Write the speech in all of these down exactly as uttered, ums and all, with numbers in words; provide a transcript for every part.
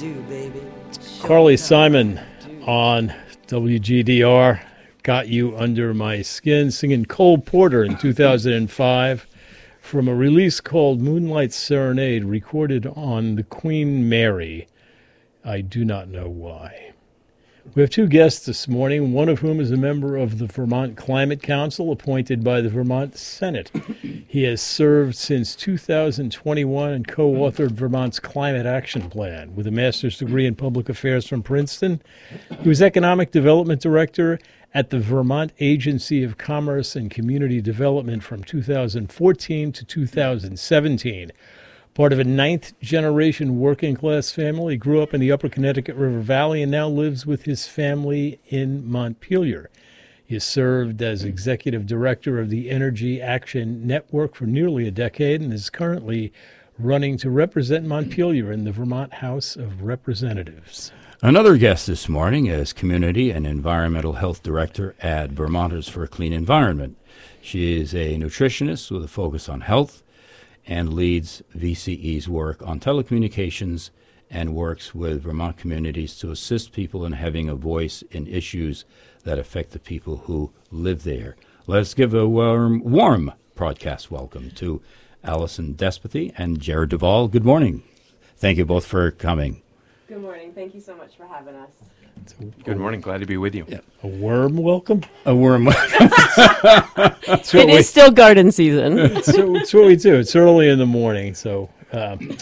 do, baby. Carly Simon on W G D R, Got You Under My Skin, singing Cole Porter in two thousand five from a release called Moonlight Serenade, recorded on the Queen Mary. I do not know why. We have two guests this morning, one of whom is a member of the Vermont Climate Council appointed by the Vermont Senate. He has served since two thousand twenty-one and co-authored Vermont's Climate Action Plan. With a master's degree in public affairs from Princeton, he was economic development director at the Vermont Agency of Commerce and Community Development from two thousand fourteen to two thousand seventeen. Part of a ninth-generation working-class family, grew up in the upper Connecticut River Valley and now lives with his family in Montpelier. He has served as executive director of the Energy Action Network for nearly a decade and is currently running to represent Montpelier in the Vermont House of Representatives. Another guest this morning is Community and Environmental Health Director at Vermonters for a Clean Environment. She is a nutritionist with a focus on health and leads V C E's work on telecommunications and works with Vermont communities to assist people in having a voice in issues that affect the people who live there. Let's give a warm, warm broadcast welcome to Allison Despoty and Jared Duvall. Good morning. Thank you both for coming. Good morning. Thank you so much for having us. Good morning. Glad to be with you. Yeah. A warm welcome? A warm welcome. That's what It we, is still garden season. it's, it's what we do. It's early in the morning, so um,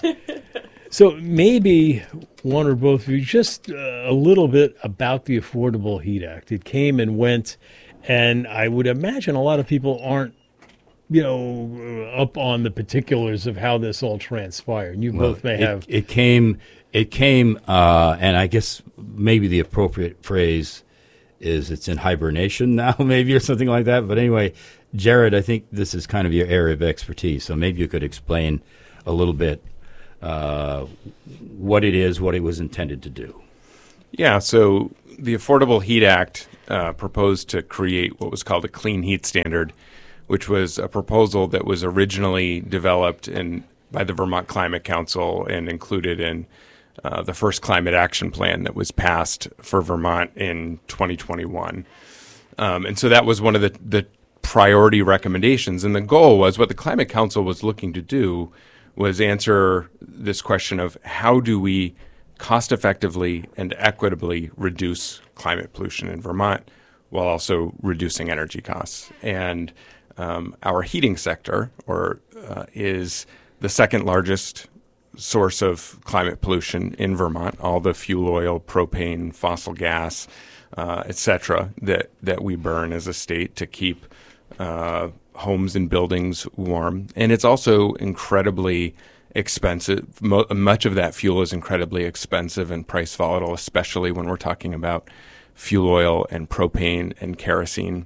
so maybe one or both of you, just uh, a little bit about the Affordable Heat Act. It came and went, and I would imagine a lot of people aren't, you know, up on the particulars of how this all transpired. You Well, both may it, have. It came, it came, uh, and I guess maybe the appropriate phrase is it's in hibernation now, maybe, or something like that. But anyway, Jared, I think this is kind of your area of expertise, so maybe you could explain a little bit uh, what it is, what it was intended to do. Yeah, so the Affordable Heat Act uh, proposed to create what was called a Clean Heat Standard, which was a proposal that was originally developed in, by the Vermont Climate Council and included in uh, the first Climate Action Plan that was passed for Vermont in twenty twenty-one. Um, and so that was one of the, the priority recommendations. And the goal was, what the Climate Council was looking to do was answer this question of how do we cost effectively and equitably reduce climate pollution in Vermont while also reducing energy costs. And Um, our heating sector, or uh, is the second largest source of climate pollution in Vermont. All the fuel oil, propane, fossil gas, uh, et cetera, that that we burn as a state to keep uh, homes and buildings warm, and it's also incredibly expensive. Mo- much of that fuel is incredibly expensive and price volatile, especially when we're talking about fuel oil and propane and kerosene.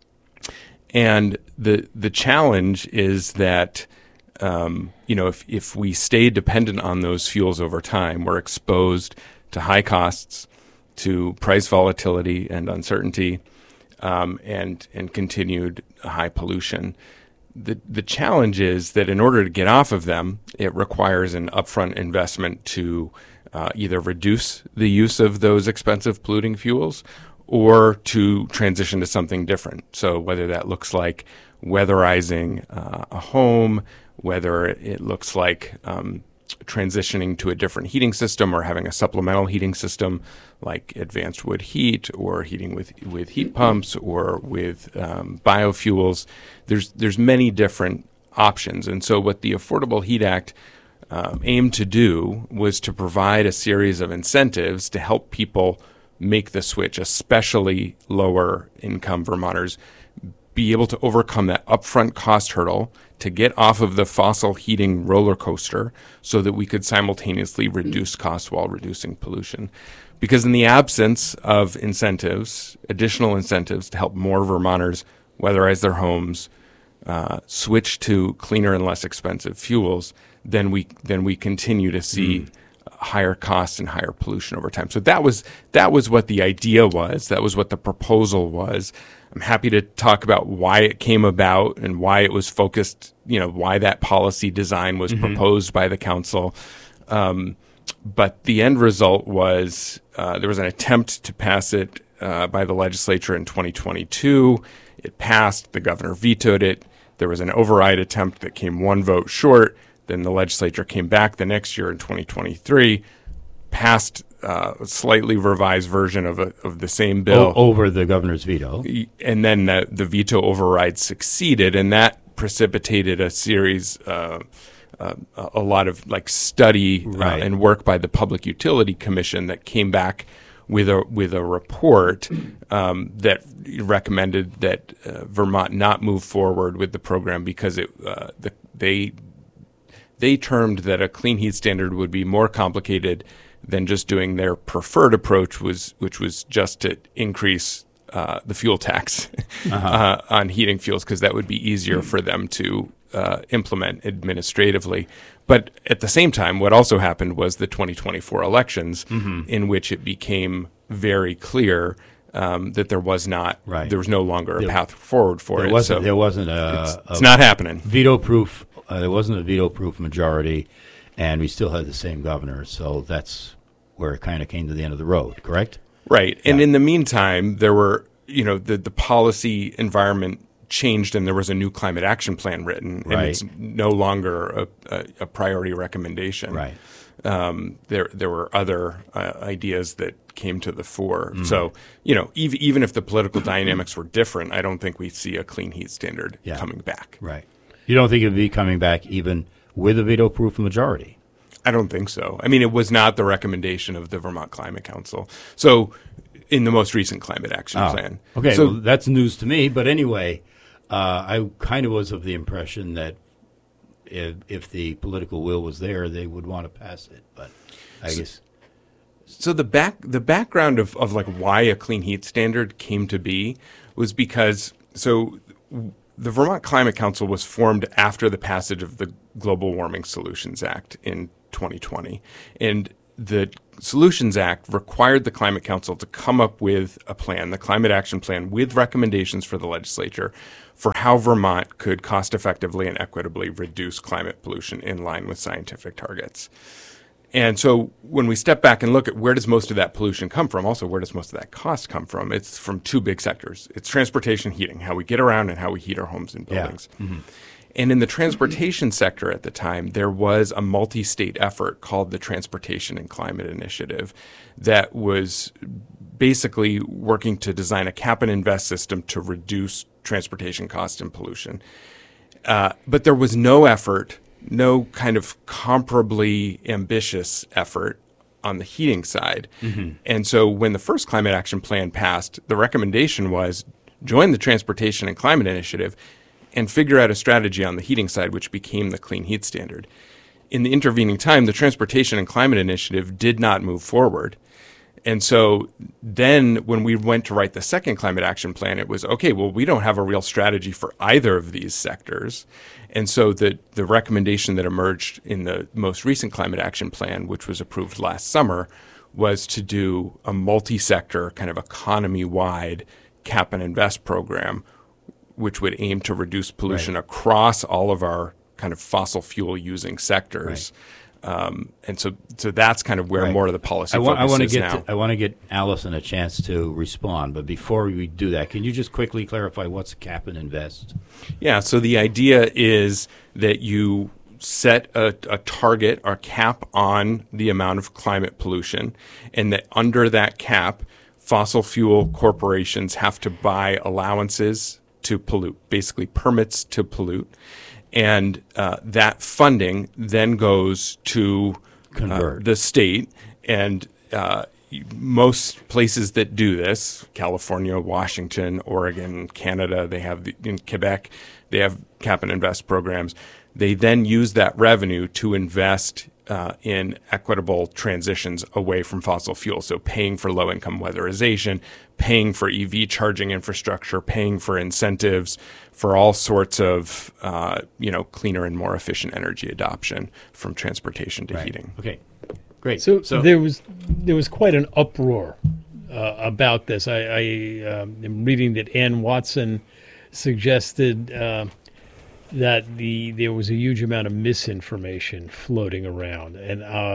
And the the challenge is that, um, you know, if, if we stay dependent on those fuels over time, we're exposed to high costs, to price volatility and uncertainty, um, and and continued high pollution. The the challenge is that in order to get off of them, it requires an upfront investment to uh, either reduce the use of those expensive polluting fuels or to transition to something different. So whether that looks like weatherizing uh, a home, whether it looks like um, transitioning to a different heating system or having a supplemental heating system like advanced wood heat or heating with, with heat pumps or with um, biofuels. There's, there's many different options. And so what the Affordable Heat Act um, aimed to do was to provide a series of incentives to help people make the switch, especially lower income Vermonters, be able to overcome that upfront cost hurdle to get off of the fossil heating roller coaster so that we could simultaneously reduce costs while reducing pollution. Because in the absence of incentives, additional incentives to help more Vermonters weatherize their homes, uh, switch to cleaner and less expensive fuels, then we then we continue to see mm. higher costs and higher pollution over time. So that was that was what the idea was. That was what the proposal was. I'm happy to talk about why it came about and why it was focused, you know, why that policy design was mm-hmm. proposed by the council. Um, but the end result was uh, there was an attempt to pass it uh, by the legislature in twenty twenty-two. It passed. The governor vetoed it. There was an override attempt that came one vote short. Then the legislature came back the next year in twenty twenty-three, passed uh, a slightly revised version of a, of the same bill. O- over the governor's veto. And then the, the veto override succeeded, and that precipitated a series, uh, uh, a lot of like study Right. uh, and work by the Public Utility Commission that came back with a with a report um, that recommended that uh, Vermont not move forward with the program because it uh, the, they they termed that a clean heat standard would be more complicated than just doing their preferred approach, was which was just to increase uh, the fuel tax uh-huh. uh, on heating fuels, because that would be easier for them to uh, implement administratively. But at the same time, what also happened was the twenty twenty-four elections, mm-hmm. in which it became very clear um, that there was not, right. there was no longer a there, path forward for there it. Wasn't, so there wasn't a, it's, a it's not happening. Veto-proof. Uh, there wasn't a veto-proof majority, and we still had the same governor. So that's where it kind of came to the end of the road, correct? Right. Yeah. And in the meantime, there were, you know, the, the policy environment changed, and there was a new climate action plan written, right. and it's no longer a, a, a priority recommendation. Right. Um, there there were other uh, ideas that came to the fore. Mm. So, you know, ev- even if the political dynamics were different, I don't think we see a clean heat standard yeah. coming back. Right. You don't think it would be coming back even with a veto-proof majority? I don't think so. I mean, it was not the recommendation of the Vermont Climate Council. So, in the most recent climate action oh. plan. Okay, so, well, that's news to me. But anyway, uh, I kind of was of the impression that if, if the political will was there, they would want to pass it. But I so, guess so. The back the background of, of like why a clean heat standard came to be was because so. The Vermont Climate Council was formed after the passage of the Global Warming Solutions Act in twenty twenty. And the Solutions Act required the Climate Council to come up with a plan, the Climate Action Plan, with recommendations for the legislature for how Vermont could cost effectively and equitably reduce climate pollution in line with scientific targets. And so when we step back and look at where does most of that pollution come from, also where does most of that cost come from, it's from two big sectors. It's transportation, heating, how we get around and how we heat our homes and buildings. Yeah. Mm-hmm. And in the transportation sector at the time, there was a multi-state effort called the Transportation and Climate Initiative that was basically working to design a cap and invest system to reduce transportation costs and pollution. Uh, but there was no effort no kind of comparably ambitious effort on the heating side. Mm-hmm. And so when the first Climate Action Plan passed, the recommendation was join the Transportation and Climate Initiative and figure out a strategy on the heating side, which became the Clean Heat Standard. In the intervening time, the Transportation and Climate Initiative did not move forward. And so then when we went to write the second Climate Action Plan, it was, okay, well, we don't have a real strategy for either of these sectors. And so the, the recommendation that emerged in the most recent Climate Action Plan, which was approved last summer, was to do a multi-sector kind of economy-wide cap and invest program, which would aim to reduce pollution right. across all of our kind of fossil fuel using sectors. Right. Um, and so, so that's kind of where right. more of the policy I want, focus I want to is get now. To, I want to get Allison a chance to respond, but before we do that, can you just quickly clarify what's cap and invest? Yeah. So the idea is that you set a, a target or cap on the amount of climate pollution, and that under that cap, fossil fuel corporations have to buy allowances to pollute, basically permits to pollute. And uh, that funding then goes to uh, the state. And uh, most places that do this, California, Washington, Oregon, Canada, they have the, in Quebec, they have cap and invest programs. They then use that revenue to invest uh, in equitable transitions away from fossil fuels. So paying for low-income weatherization, paying for E V charging infrastructure, paying for incentives for all sorts of, uh, you know, cleaner and more efficient energy adoption from transportation to right. heating. Okay, great. So, so there was there was quite an uproar uh, about this. I, I um, am reading that Ann Watson suggested uh, that the there was a huge amount of misinformation floating around, and uh,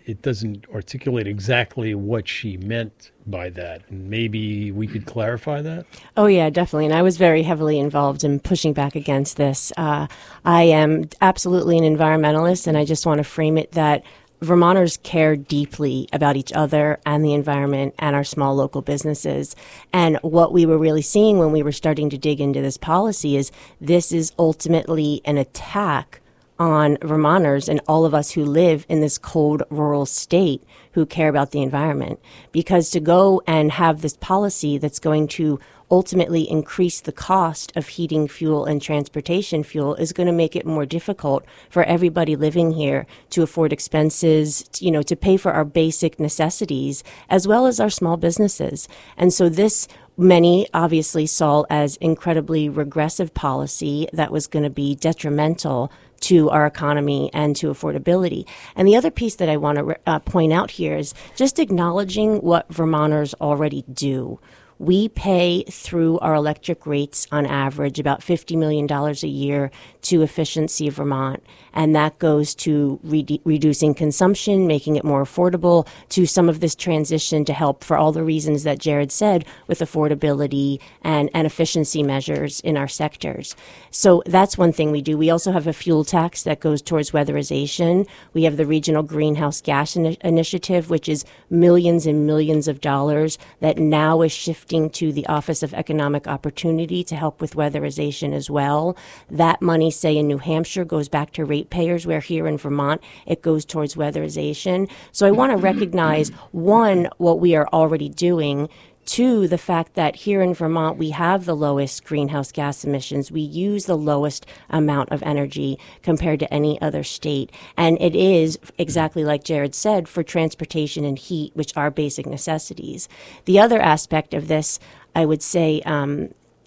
it doesn't articulate exactly what she meant by that. And maybe we could clarify that? Oh, yeah, definitely. And I was very heavily involved in pushing back against this. Uh, I am absolutely an environmentalist, and I just want to frame it that Vermonters care deeply about each other and the environment and our small local businesses. And what we were really seeing when we were starting to dig into this policy is this is ultimately an attack on Vermonters and all of us who live in this cold rural state who care about the environment. Because to go and have this policy that's going to ultimately increase the cost of heating fuel and transportation fuel is going to make it more difficult for everybody living here to afford expenses, you know, to pay for our basic necessities, as well as our small businesses. And so this many obviously saw as incredibly regressive policy that was going to be detrimental to our economy and to affordability. And the other piece that I want to uh, point out here is just acknowledging what Vermonters already do. We pay through our electric rates on average about fifty million dollars a year to Efficiency Vermont. And that goes to re- reducing consumption, making it more affordable, to some of this transition to help for all the reasons that Jared said with affordability and, and efficiency measures in our sectors. So that's one thing we do. We also have a fuel tax that goes towards weatherization. We have the Regional Greenhouse Gas in- Initiative, which is millions and millions of dollars that now is shifting to the Office of Economic Opportunity to help with weatherization as well. That money, say in New Hampshire, goes back to ratepayers, where here in Vermont it goes towards weatherization. So I want to recognize, one, what we are already doing, two, the fact that here in Vermont we have the lowest greenhouse gas emissions. We use the lowest amount of energy compared to any other state. And it is, exactly like Jared said, for transportation and heat, which are basic necessities. The other aspect of this, I would say, um,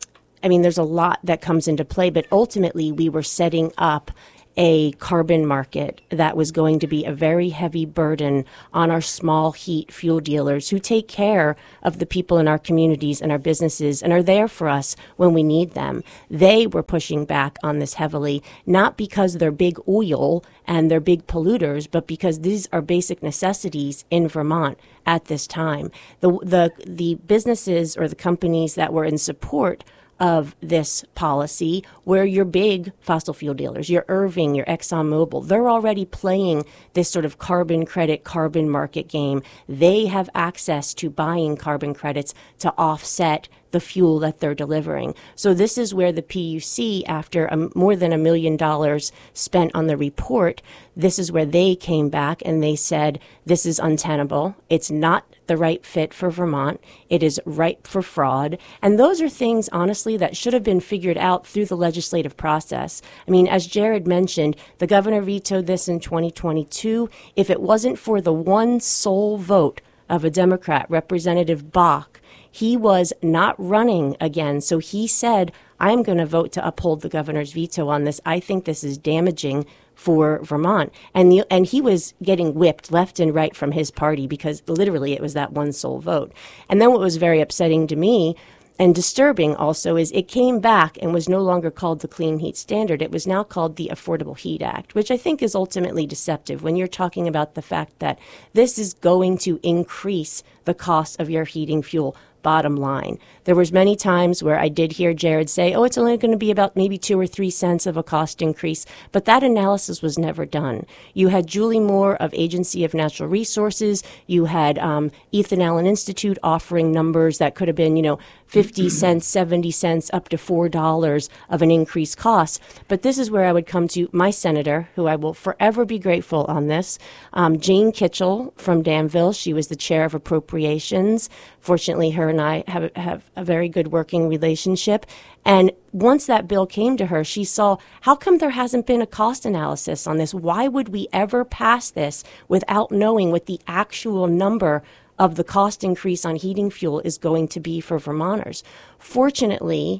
I mean, there's a lot that comes into play, but ultimately we were setting up a carbon market that was going to be a very heavy burden on our small heat fuel dealers who take care of the people in our communities and our businesses and are there for us when we need them. They were pushing back on this heavily, not because they're big oil and they're big polluters, but because these are basic necessities in Vermont at this time. The, the, the businesses or the companies that were in support of this policy, where your big fossil fuel dealers, your Irving, your ExxonMobil, they're already playing this sort of carbon credit, carbon market game. They have access to buying carbon credits to offset the fuel that they're delivering. So this is where the P U C, after a, more than a million dollars spent on the report, this is where they came back and they said, this is untenable. It's not the right fit for Vermont. It is ripe for fraud. And those are things, honestly, that should have been figured out through the legislative process. I mean, as Jared mentioned, the governor vetoed this in twenty twenty-two. If it wasn't for the one sole vote of a Democrat, Representative Bach, he was not running again. So he said, I'm going to vote to uphold the governor's veto on this. I think this is damaging for Vermont. And the, and he was getting whipped left and right from his party because literally it was that one sole vote. And then what was very upsetting to me and disturbing also is it came back and was no longer called the Clean Heat Standard. It was now called the Affordable Heat Act, which I think is ultimately deceptive when you're talking about the fact that this is going to increase the cost of your heating fuel. Bottom line. There was many times where I did hear Jared say, oh, it's only going to be about maybe two or three cents of a cost increase, but that analysis was never done. You had Julie Moore of Agency of Natural Resources. You had um, Ethan Allen Institute offering numbers that could have been, you know, fifty cents, seventy cents, up to four dollars of an increased cost. But this is where I would come to my senator, who I will forever be grateful on this, um, Jane Kitchell from Danville. She was the chair of appropriations. Fortunately, her and I have, have a very good working relationship. And once that bill came to her, she saw, how come there hasn't been a cost analysis on this? Why would we ever pass this without knowing what the actual number of the cost increase on heating fuel is going to be for Vermonters? Fortunately,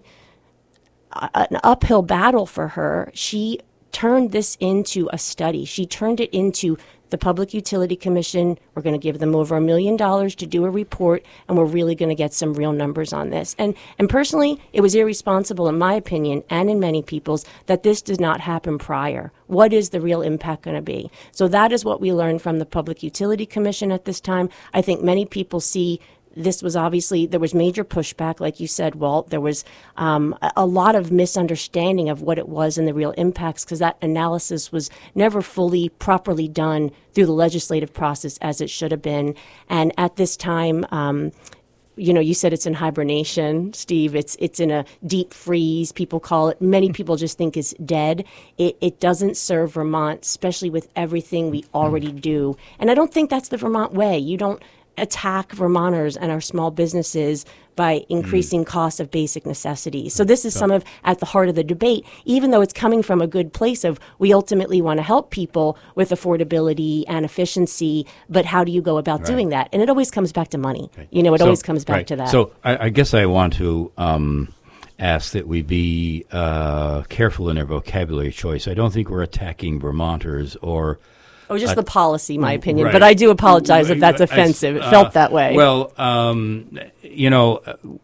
an uphill battle for her, she turned this into a study. She turned it into the Public Utility Commission, we're going to give them over a million dollars to do a report, and we're really going to get some real numbers on this. And and personally, it was irresponsible, in my opinion, and in many people's, that this did not happen prior. What is the real impact going to be? So that is what we learned from the Public Utility Commission at this time. I think many people see this was obviously, there was major pushback, like you said, Walt. There was um, a, a lot of misunderstanding of what it was and the real impacts, because that analysis was never fully, properly done through the legislative process as it should have been. And at this time, um, you know, you said it's in hibernation, Steve. It's it's in a deep freeze, people call it. Many people just think it's dead. It, it doesn't serve Vermont, especially with everything we already do. And I don't think that's the Vermont way. You don't attack Vermonters and our small businesses by increasing mm. costs of basic necessities. So this is some of at the heart of the debate, even though it's coming from a good place of we ultimately want to help people with affordability and efficiency, but how do you go about right. doing that? And it always comes back to money. Okay. You know, it so, always comes back right. to that. So I, I guess I want to um, ask that we be uh, careful in our vocabulary choice. I don't think we're attacking Vermonters or Oh, just uh, the policy, my opinion. Right. But I do apologize if that's offensive. It uh, felt that way. Well, um, you know,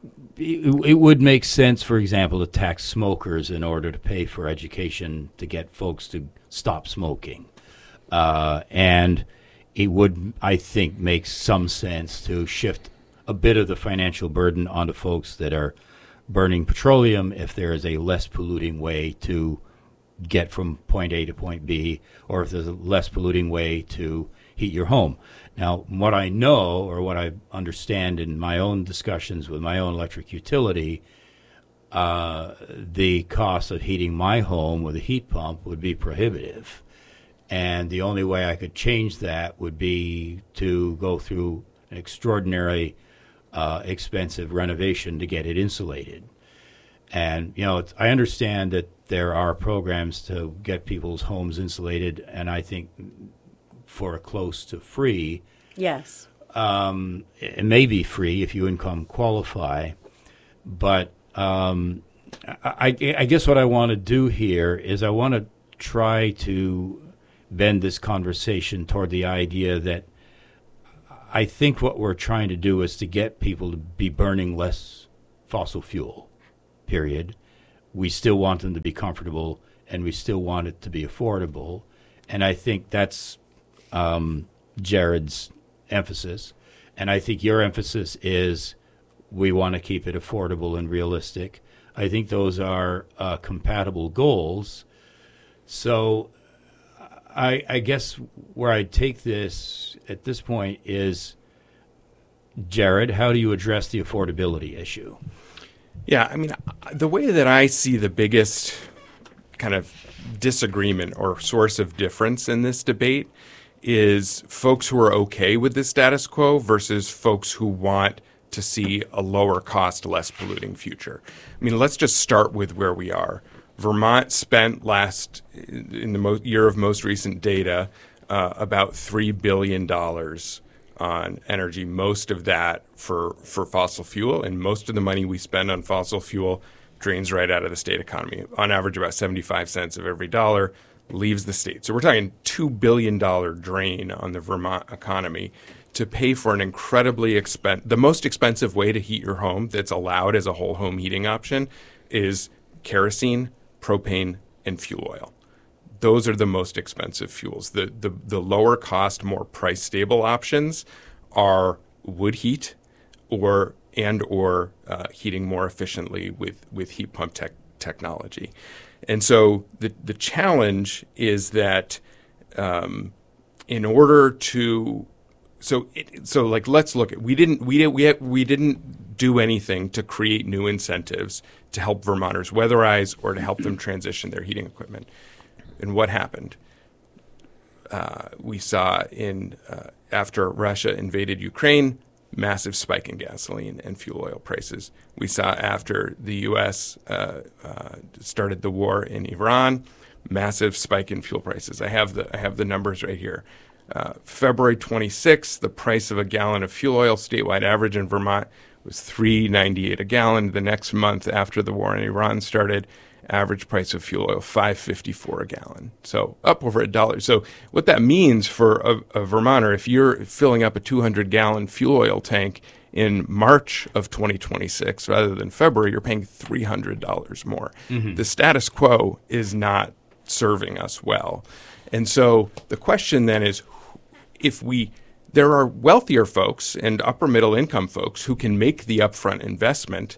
it, it would make sense, for example, to tax smokers in order to pay for education to get folks to stop smoking. Uh, and it would, I think, make some sense to shift a bit of the financial burden onto folks that are burning petroleum if there is a less polluting way to get from point A to point B, or if there's a less polluting way to heat your home. Now, what I know, or what I understand in my own discussions with my own electric utility, uh, the cost of heating my home with a heat pump would be prohibitive. And the only way I could change that would be to go through an extraordinary uh, expensive renovation to get it insulated. And, you know, it's, I understand that there are programs to get people's homes insulated, and I think for close to free. Yes. Um, it may be free if you income qualify, but um, I, I guess what I want to do here is I want to try to bend this conversation toward the idea that I think what we're trying to do is to get people to be burning less fossil fuel. Period. We still want them to be comfortable, and we still want it to be affordable. And I think that's um, Jared's emphasis. And I think your emphasis is we want to keep it affordable and realistic. I think those are uh, compatible goals. So I, I guess where I take this at this point is, Jared, how do you address the affordability issue? Yeah, I mean, the way that I see the biggest kind of disagreement or source of difference in this debate is folks who are okay with the status quo versus folks who want to see a lower cost, less polluting future. I mean, let's just start with where we are. Vermont spent last, in the mo- year of most recent data, uh, about three billion dollars on energy, most of that for, for fossil fuel, and most of the money we spend on fossil fuel drains right out of the state economy. On average, about seventy-five cents of every dollar leaves the state. So we're talking two billion dollars drain on the Vermont economy to pay for an incredibly expensive, the most expensive way to heat your home that's allowed as a whole home heating option is kerosene, propane, and fuel oil. Those are the most expensive fuels. The, the the lower cost, more price stable options are wood heat, or and or uh, heating more efficiently with with heat pump tech technology. And so the the challenge is that um, in order to so it, so like let's look at we didn't we we we didn't do anything to create new incentives to help Vermonters weatherize or to help them transition their heating equipment. And what happened? Uh, we saw in uh, after Russia invaded Ukraine, massive spike in gasoline and fuel oil prices. We saw after the U S uh, uh, started the war in Iran, massive spike in fuel prices. I have the I have the numbers right here. Uh, February twenty-sixth, the price of a gallon of fuel oil statewide average in Vermont was three ninety-eight a gallon. The next month after the war in Iran started, average price of fuel oil five fifty-four a gallon, so up over a dollar. So what that means for a, a Vermonter, if you're filling up a two hundred gallon fuel oil tank in March of twenty twenty-six rather than February, you're paying three hundred dollars more. Mm-hmm. The status quo is not serving us well. And so the question then is, if we there are wealthier folks and upper middle income folks who can make the upfront investment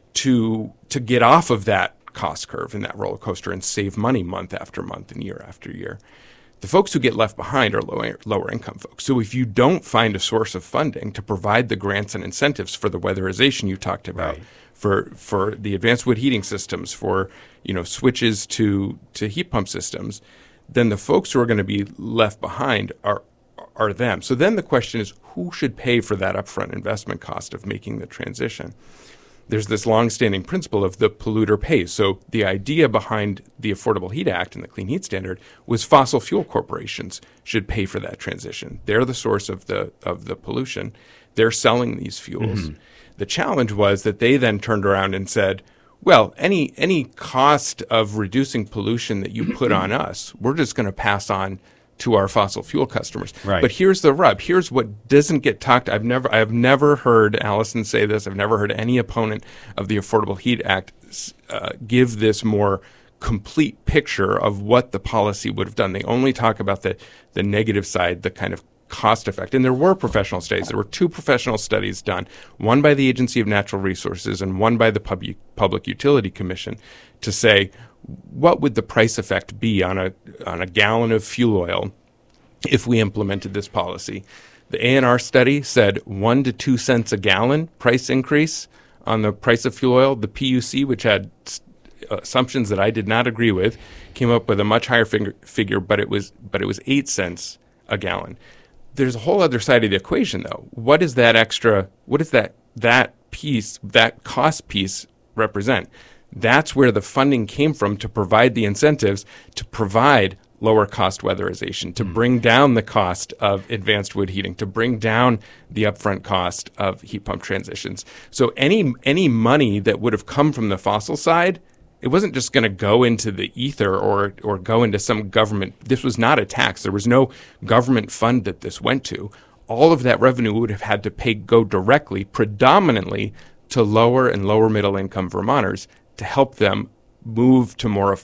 to to get off of that cost curve and that roller coaster and save money month after month and year after year. The folks who get left behind are lower, lower income folks. So if you don't find a source of funding to provide the grants and incentives for the weatherization you talked about, right. for for the advanced wood heating systems, for you know switches to to heat pump systems, then the folks who are going to be left behind are are them. So then the question is, who should pay for that upfront investment cost of making the transition? There's this longstanding principle of the polluter pays. So the idea behind the Affordable Heat Act and the Clean Heat Standard was fossil fuel corporations should pay for that transition. They're the source of the of the pollution. They're selling these fuels. Mm-hmm. The challenge was that they then turned around and said, well, any any cost of reducing pollution that you put on us, we're just going to pass on to our fossil fuel customers. Right. But here's the rub. Here's what doesn't get talked. I've never I've never heard Allison say this. I've never heard any opponent of the Affordable Heat Act uh, give this more complete picture of what the policy would have done. They only talk about the the negative side, the kind of cost effect. And there were professional studies. There were two professional studies done, one by the Agency of Natural Resources and one by the Public Public Utility Commission, to say, what would the price effect be on a on a gallon of fuel oil if we implemented this policy? The A N R study said one to two cents a gallon price increase on the price of fuel oil. The P U C, which had assumptions that I did not agree with, came up with a much higher figure, figure but it was but it was eight cents a gallon. There's a whole other side of the equation, though. What is that extra? What does that that piece, that cost piece, represent? That's where the funding came from to provide the incentives to provide lower cost weatherization, to mm. bring down the cost of advanced wood heating, to bring down the upfront cost of heat pump transitions. So any any money that would have come from the fossil side, it wasn't just going to go into the ether or or go into some government. This was not a tax. There was no government fund that this went to. All of that revenue would have had to pay go directly, predominantly, to lower and lower middle income Vermonters, to help them move to more